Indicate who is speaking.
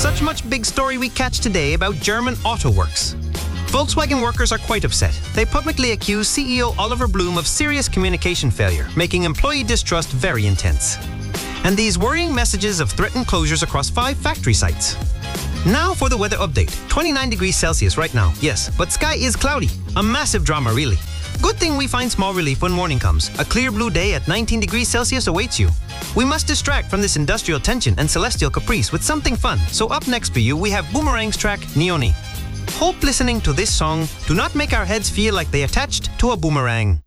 Speaker 1: Such much big story we catch today about German Auto Works. Volkswagen workers are quite upset. They publicly accuse CEO Oliver Blume of serious communication failure, making employee distrust very intense. And these worrying messages of threatened closures across 5 factory sites. Now for the weather update. 29 degrees Celsius right now, yes, but sky is cloudy. A massive drama, really. Good thing we find small relief when morning comes. A clear blue day at 19 degrees Celsius awaits you. We must distract from this industrial tension and celestial caprice with something fun. So up next for you, we have Boomerang's track, Neoni. Hope listening to this song do not make our heads feel like they attached to a boomerang.